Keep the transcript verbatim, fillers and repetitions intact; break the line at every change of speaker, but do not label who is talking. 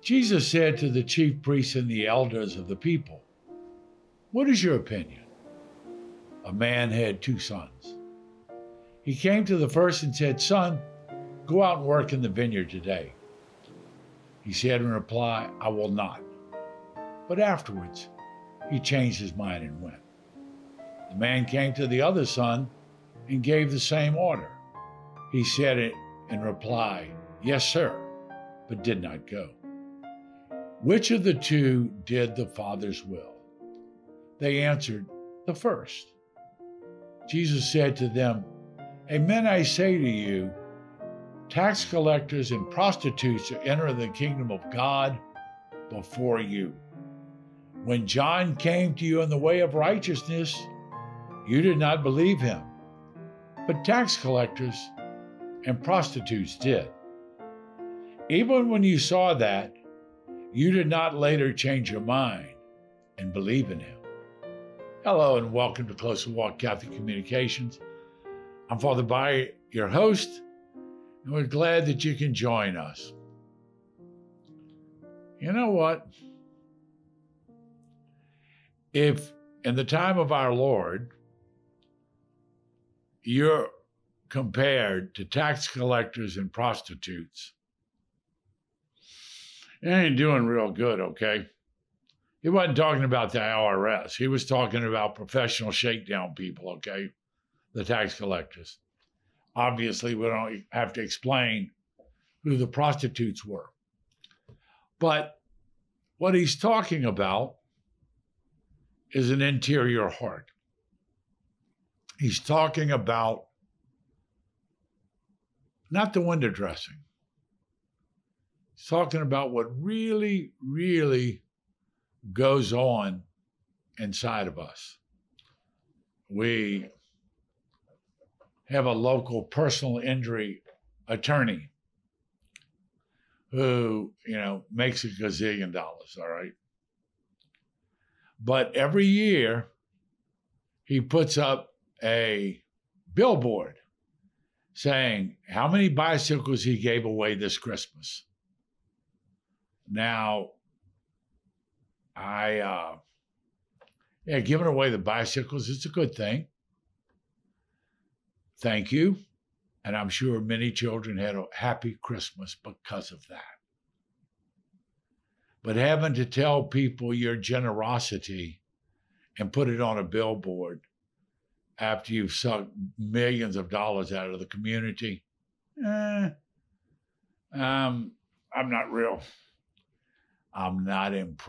Jesus said to the chief priests and the elders of the people, "What is your opinion?" A man had two sons. He came to the first and said, "Son, go out and work in the vineyard today." He said in reply, "I will not." But afterwards, he changed his mind and went. The man came to the other son and gave the same order. He said it in reply, "Yes, sir," but did not go. Which of the two did the Father's will? They answered, "The first." Jesus said to them, "Amen, I say to you, tax collectors and prostitutes enter the kingdom of God before you. When John came to you in the way of righteousness, you did not believe him, but tax collectors and prostitutes did. Even when you saw that, you did not later change your mind and believe in him." Hello and welcome to Closer Walk Catholic Communications. I'm Father Bayer, your host, and we're glad that you can join us. You know what? If in the time of our Lord, you're compared to tax collectors and prostitutes, it ain't doing real good, okay? He wasn't talking about the I R S. He was talking about professional shakedown people, okay? The tax collectors. Obviously, we don't have to explain who the prostitutes were. But what he's talking about is an interior heart. He's talking about not the window dressing. He's talking about what really, really goes on inside of us. We have a local personal injury attorney who, you know, makes a gazillion dollars, all right? But every year, he puts up a billboard saying how many bicycles he gave away this Christmas. Now, I, uh, yeah, giving away the bicycles is a good thing. Thank you. And I'm sure many children had a happy Christmas because of that. But having to tell people your generosity and put it on a billboard after you've sucked millions of dollars out of the community, eh, um, I'm not real. I'm not impressed.